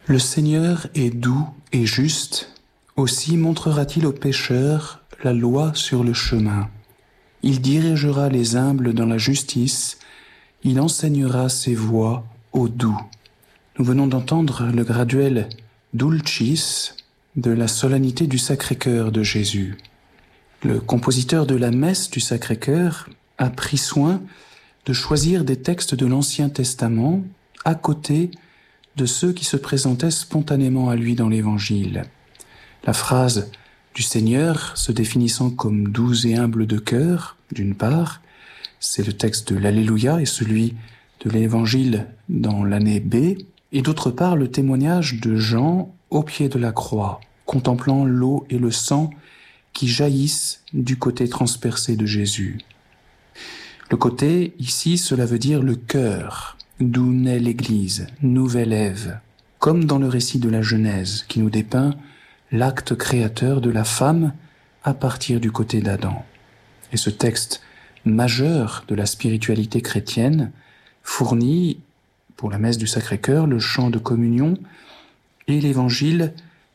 Le Seigneur est doux et juste, aussi montrera-t-il aux pécheurs la loi sur le chemin. Il dirigera les humbles dans la justice, il enseignera ses voies aux doux. Nous venons d'entendre le graduel Dulcis de la solennité du Sacré-Cœur de Jésus. Le compositeur de la messe du Sacré-Cœur a pris soin de choisir des textes de l'Ancien Testament à côté de ceux qui se présentaient spontanément à lui dans l'Évangile. La phrase du Seigneur se définissant comme doux et humble de cœur, d'une part, c'est le texte de l'Alléluia et celui de l'Évangile dans l'année B, et d'autre part le témoignage de Jean au pied de la croix, contemplant l'eau et le sang qui jaillissent du côté transpercé de Jésus. Le côté, ici, cela veut dire le cœur, d'où naît l'Église, nouvelle Ève, comme dans le récit de la Genèse, qui nous dépeint l'acte créateur de la femme à partir du côté d'Adam. Et ce texte majeur de la spiritualité chrétienne fournit, pour la messe du Sacré-Cœur, le chant de communion et l'évangile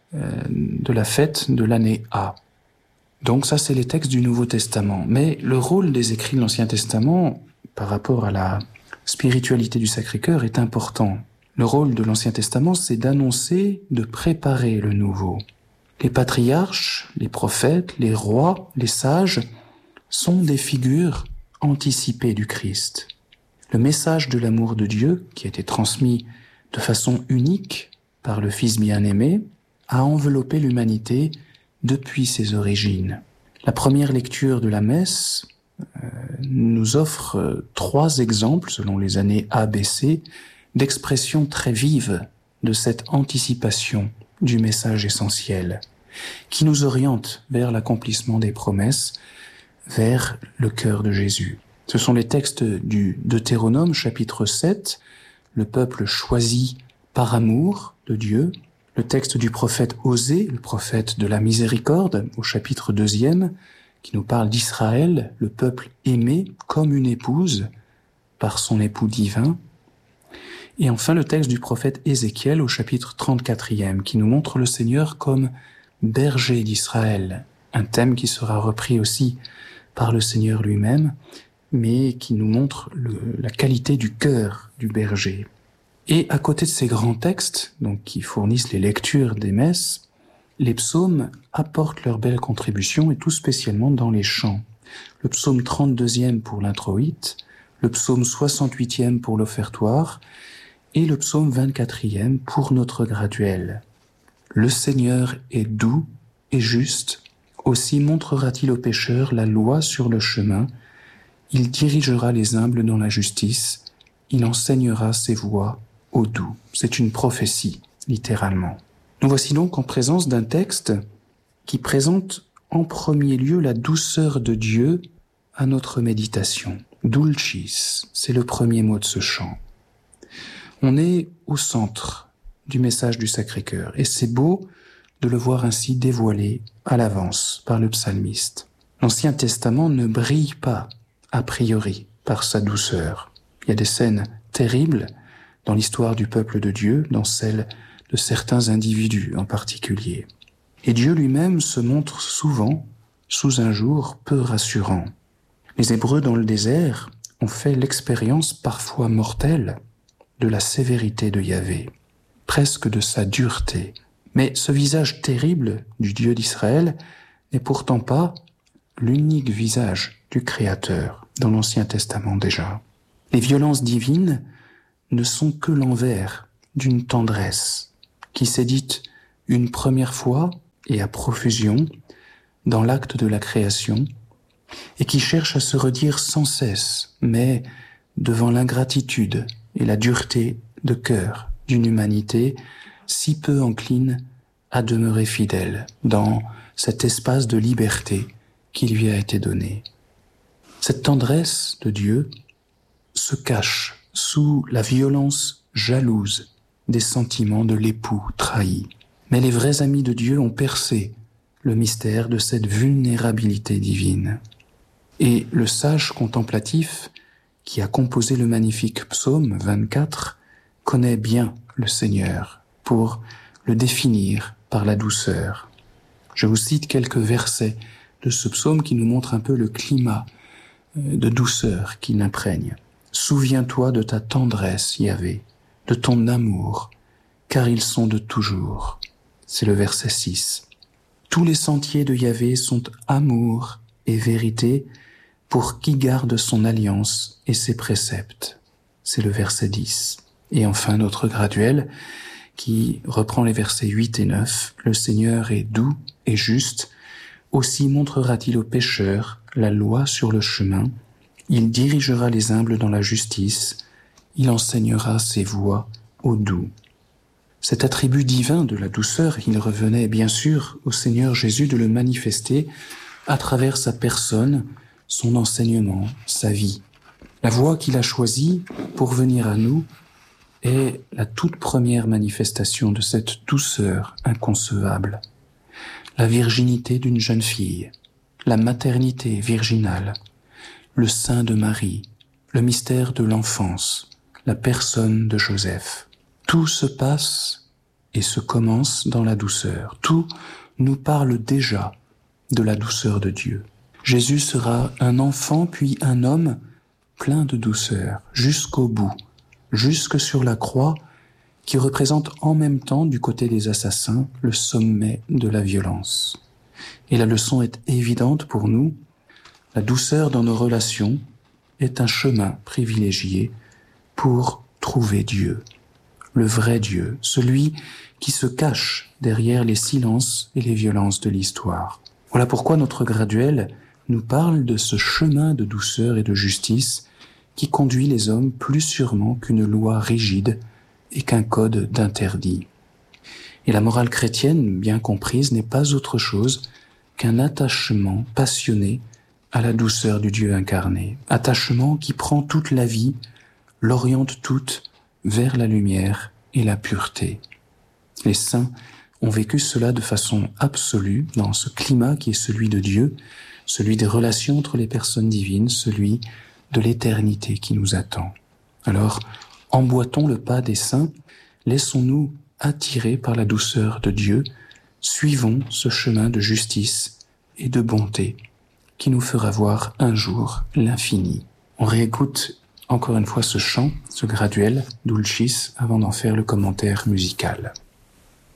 de la fête de l'année A. Donc ça, c'est les textes du Nouveau Testament. Mais le rôle des écrits de l'Ancien Testament, par rapport à la spiritualité du Sacré-Cœur, est important. Le rôle de l'Ancien Testament, c'est d'annoncer, de préparer le Nouveau. Les patriarches, les prophètes, les rois, les sages sont des figures anticipées du Christ. Le message de l'amour de Dieu, qui a été transmis de façon unique par le Fils bien-aimé, a enveloppé l'humanité depuis ses origines. La première lecture de la messe nous offre 3 exemples, selon les années A, B, C, d'expressions très vives de cette anticipation du message essentiel, qui nous oriente vers l'accomplissement des promesses, vers le cœur de Jésus. Ce sont les textes du Deutéronome, chapitre 7, le peuple choisi par amour de Dieu, le texte du prophète Osée, le prophète de la miséricorde, au chapitre 2e, qui nous parle d'Israël, le peuple aimé comme une épouse par son époux divin. Et enfin le texte du prophète Ézéchiel au chapitre 34e, qui nous montre le Seigneur comme berger d'Israël, un thème qui sera repris aussi par le Seigneur lui-même, mais qui nous montre la qualité du cœur du berger. Et à côté de ces grands textes, donc qui fournissent les lectures des messes, les psaumes apportent leur belle contribution, et tout spécialement dans les chants. Le psaume 32e pour l'introïte, le psaume 68e pour l'offertoire, et le psaume 24e pour notre graduel. Le Seigneur est doux et juste, aussi montrera-t-il aux pécheurs la loi sur le chemin, il dirigera les humbles dans la justice, il enseignera ses voies aux doux. C'est une prophétie, littéralement. Nous voici donc en présence d'un texte qui présente en premier lieu la douceur de Dieu à notre méditation. Dulcis, c'est le premier mot de ce chant. On est au centre du message du Sacré-Cœur, et c'est beau de le voir ainsi dévoilé à l'avance par le psalmiste. L'Ancien Testament ne brille pas, a priori, par sa douceur. Il y a des scènes terribles dans l'histoire du peuple de Dieu, dans celle de certains individus en particulier. Et Dieu lui-même se montre souvent sous un jour peu rassurant. Les Hébreux dans le désert ont fait l'expérience parfois mortelle de la sévérité de Yahvé, presque de sa dureté. Mais ce visage terrible du Dieu d'Israël n'est pourtant pas l'unique visage du Créateur dans l'Ancien Testament déjà. Les violences divines ne sont que l'envers d'une tendresse qui s'est dite une première fois et à profusion dans l'acte de la création et qui cherche à se redire sans cesse, mais devant l'ingratitude et la dureté de cœur d'une humanité si peu encline à demeurer fidèle dans cet espace de liberté qui lui a été donné. Cette tendresse de Dieu se cache sous la violence jalouse des sentiments de l'époux trahi. Mais les vrais amis de Dieu ont percé le mystère de cette vulnérabilité divine. Et le sage contemplatif qui a composé le magnifique psaume 24 connaît bien le Seigneur pour le définir par la douceur. Je vous cite quelques versets de ce psaume qui nous montrent un peu le climat de douceur qui l'imprègne. « Souviens-toi de ta tendresse, Yahvé, de ton amour, car ils sont de toujours. » C'est le verset 6. « Tous les sentiers de Yahvé sont amour et vérité pour qui garde son alliance et ses préceptes. » C'est le verset 10. Et enfin notre graduel qui reprend les versets 8 et 9. « Le Seigneur est doux et juste, aussi montrera-t-il aux pécheurs la loi sur le chemin. Il dirigera les humbles dans la justice, il enseignera ses voies aux doux. » Cet attribut divin de la douceur, il revenait bien sûr au Seigneur Jésus de le manifester à travers sa personne, son enseignement, sa vie. La voie qu'il a choisie pour venir à nous est la toute première manifestation de cette douceur inconcevable. La virginité d'une jeune fille, la maternité virginale, le sein de Marie, le mystère de l'enfance, la personne de Joseph. Tout se passe et se commence dans la douceur. Tout nous parle déjà de la douceur de Dieu. Jésus sera un enfant puis un homme plein de douceur jusqu'au bout, jusque sur la croix qui représente en même temps du côté des assassins le sommet de la violence. Et la leçon est évidente pour nous. La douceur dans nos relations est un chemin privilégié pour trouver Dieu, le vrai Dieu, celui qui se cache derrière les silences et les violences de l'histoire. Voilà pourquoi notre graduel nous parle de ce chemin de douceur et de justice qui conduit les hommes plus sûrement qu'une loi rigide et qu'un code d'interdit. Et la morale chrétienne, bien comprise, n'est pas autre chose qu'un attachement passionné à la douceur du Dieu incarné, attachement qui prend toute la vie, l'oriente toute vers la lumière et la pureté. Les saints ont vécu cela de façon absolue dans ce climat qui est celui de Dieu, celui des relations entre les personnes divines, celui de l'éternité qui nous attend. Alors, emboîtons le pas des saints, laissons-nous attirer par la douceur de Dieu, suivons ce chemin de justice et de bonté qui nous fera voir un jour l'infini. On réécoute encore une fois ce chant, ce graduel, Dulcis, avant d'en faire le commentaire musical.